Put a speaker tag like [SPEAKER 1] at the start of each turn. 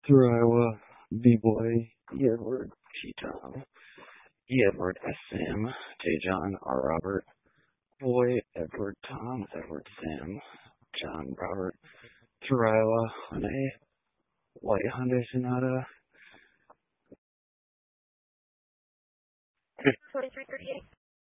[SPEAKER 1] Through Iowa, B-Boy, Edward, T-Tom, Edward, S. Sam, J. John, R. Robert, Boy, Edward, Tom, Edward, Sam, John, Robert, through Iowa, on a white Hyundai Sonata.
[SPEAKER 2] 4338.